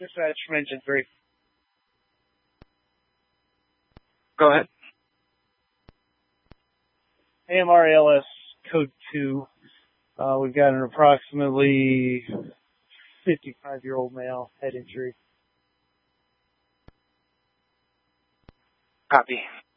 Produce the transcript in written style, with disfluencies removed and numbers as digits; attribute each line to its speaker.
Speaker 1: Dispatch from Engine 3.
Speaker 2: Go ahead.
Speaker 1: AMRALS Code 2. We've got an approximately 55-year-old male, head injury.
Speaker 2: Copy.